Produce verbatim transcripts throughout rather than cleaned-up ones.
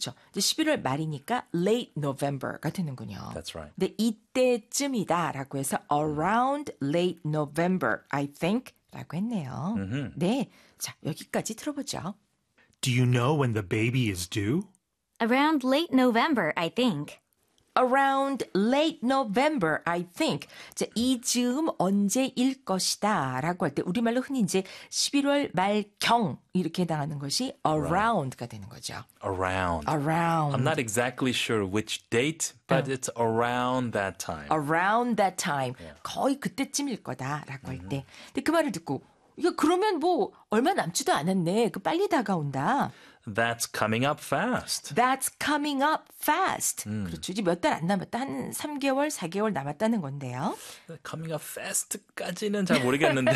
그렇죠. 이제 십일월 말이니까 late November가 되는군요. That's right. 근데 이때쯤이다라고 해서 around late November, I think 라고 했네요. Mm-hmm. 네, 자 여기까지 들어보죠. Do you know when the baby is due? Around late November, I think. Around late November, I think. 자, 이 즈음 언제일 것이다 라고 할 때 우리말로 흔히 이제 십일월 말경 이렇게 해당하는 것이 around가 되는 거죠. Around. Around. I'm not exactly sure which date, but it's around that time. Around that time. 거의 그때쯤일 거다라고 할 때. 근데 그 말을 듣고 야, 그러면 뭐 얼마 남지도 않았네. 그 빨리 다가온다. That's coming up fast. That's coming up fast. 그렇죠. 이제 몇 달 안 남았다. 한 삼 개월, 사 개월 남았다는 건데요. Coming up fast까지는 잘 모르겠는데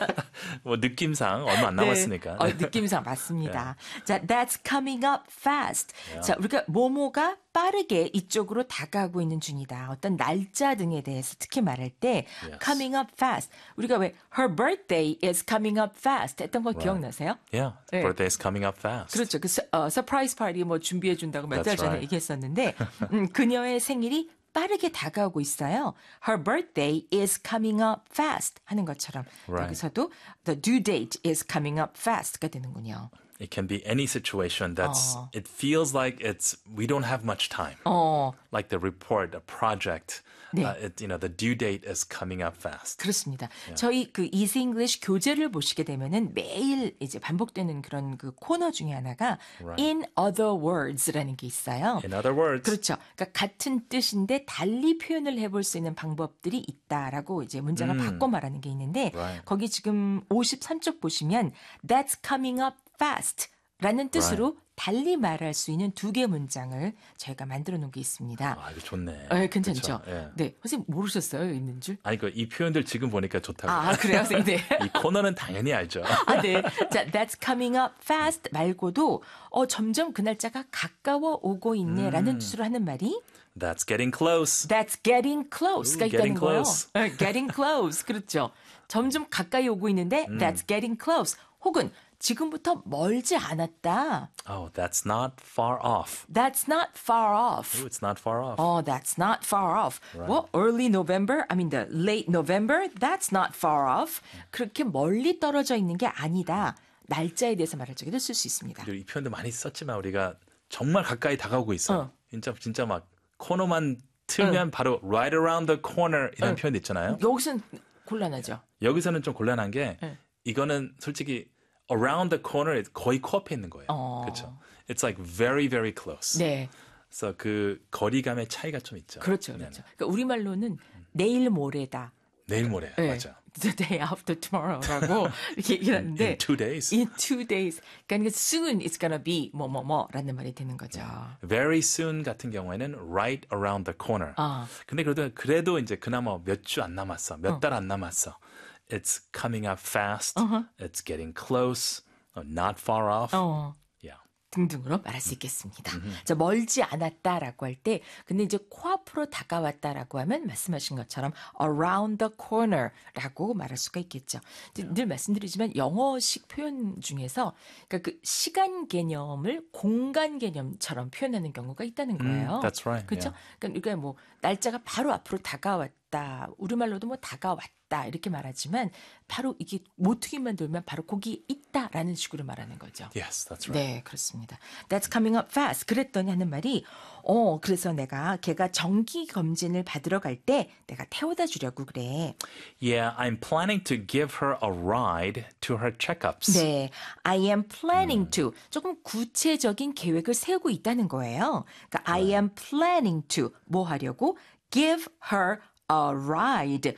뭐 느낌상 얼마 안 남았으니까. 네. 어, 느낌상 맞습니다. 자, that's coming up fast. 자, 우리가 뭐뭐가 빠르게 이쪽으로 다가오고 있는 중이다. 어떤 날짜 등에 대해서 특히 말할 때 Yes. coming up fast. 우리가 왜 her birthday is coming up fast 했던 거 Right. 기억나세요? Yeah, 네. birthday's coming up fast. 그렇죠. 그 서, 어, 서프라이즈 파티 뭐 준비해 준다고 몇 달 That's 전에 right. 얘기했었는데 음, 그녀의 생일이 빠르게 다가오고 있어요. Her birthday is coming up fast 하는 것처럼 Right. 여기서도 the due date is coming up fast가 되는군요. It can be any situation that's, 어. it feels like it's, we don't have much time. 어, Like the report, a project, 네. uh, it, you know, the due date is coming up fast. 그렇습니다. 저희 그 Easy English 교재를 보시게 되면은 매일 이제 반복되는 그런 그 코너 중에 하나가 Right. In other words라는 게 있어요. In other words, 그렇죠. 그러니까 같은 뜻인데 달리 표현을 해볼 수 있는 방법들이 있다라고 이제 문장을 바꿔 말하는 게 있는데 Right. 거기 지금 오십삼 쪽 보시면 That's coming up fast 라는 뜻으로 달리 말할 수 있는 두 개 문장을 저희가 만들어 놓은 게 있습니다. 아, 이거 좋네. 네, 괜찮죠? 그쵸? 예. 네, 선생님 모르셨어요? 있는 줄? 아니, 그, 이 표현들 지금 보니까 좋다고. 아, 그래요, 선생님? 네. 이 코너는 당연히 알죠. 아, 네. 자, that's coming up fast 말고도 어, 점점 그 날짜가 가까워 오고 있네라는 뜻으로 하는 말이 That's getting close. That's getting close가 Ooh, 있다는 getting 거예요. close. 네, getting close. 그렇죠. 점점 가까이 오고 있는데 that's getting close. 혹은 지금부터 멀지 않았다. Oh, that's not far off. That's not far off. Ooh, it's not far off. Oh, that's not far off. Well, early November, I mean the late November, that's not far off. 그렇게 멀리 떨어져 있는 게 아니다. 날짜에 대해서 말할 적에도 쓸 수 있습니다. 이 표현도 많이 썼지만 우리가 정말 가까이 다가오고 있어요. 어. 진짜 진짜 막 코너만 틀면 바로 right around the corner 이런 표현 있잖아요. 여기서는 곤란하죠. 여기서는 좀 곤란한 게 네. 이거는 솔직히 around the corner 거의 코앞에 있는 거예요. 어. 그렇죠. It's like very very close. 네, 그래서 그 거리감의 차이가 좀 있죠. 그렇죠, 네네. 그렇죠. 그러니까 우리말로는 내일 모레다. 내일 모레 네. 맞아. The day after tomorrow라고 이렇게 얘기를 하는데 In two days. In two days. 그러니까 soon it's gonna be 뭐뭐뭐라는 말이 되는 거죠. Very soon 같은 경우에는 right around the corner. 아. 근데 그래도 그래도 이제 그나마 몇 주 안 남았어. 몇 달 안 남았어. It's coming up fast. Uh-huh. It's getting close. Not far off. 어. Yeah. 등등으로 말할 수 있겠습니다. 자, 멀지 않았다라고 할 때, 근데 이제 코앞으로 다가왔다라고 하면 말씀하신 것처럼 around the corner라고 말할 수가 있겠죠. 이제 늘 말씀드리지만 영어식 표현 중에서 그러니까 그 시간 개념을 공간 개념처럼 표현하는 경우가 있다는 거예요. Mm, that's right. 그렇죠? Yeah. 그러니까 뭐 날짜가 바로 앞으로 다가왔다. 우리말로도 뭐 다가왔다 이렇게 말하지만 바로 이게 모퉁이만 돌면 바로 거기 있다라는 식으로 말하는 거죠. Yes, that's right. 네, 그렇습니다. That's coming up fast. 그랬더니 하는 말이 어, 그래서 내가 걔가 정기 검진을 받으러 갈 때 내가 태워다 주려고 그래. Yeah, I'm planning to give her a ride to her checkups. 네, I am planning to 조금 구체적인 계획을 세우고 있다는 거예요. 그러니까 I am planning to 뭐 하려고? Give her a ride.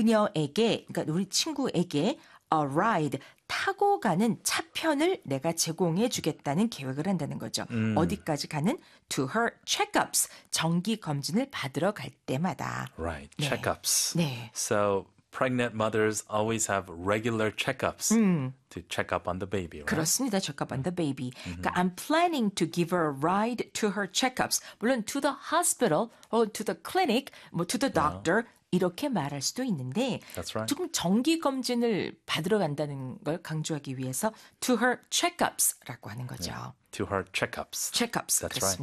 그녀에게, 그러니까 우리 친구에게 a ride. 타고 가는 차편을 내가 제공해 주겠다는 계획을 한다는 거죠. 음. 어디까지 가는? To her checkups. 정기 검진을 받으러 갈 때마다. Right, 네. checkups. 네. So pregnant mothers always have regular checkups to check up on the baby, right? 그렇습니다. check up on the baby. 그러니까 I'm planning to give her a ride to her checkups. 물론 to the hospital or to the clinic, 뭐 to the doctor 이렇게 말할 수도 있는데 That's right. 조금 정기 검진을 받으러 간다는 걸 강조하기 위해서 to her checkups라고 하는 거죠. To her checkups. checkups. That's 그렇습니다. right.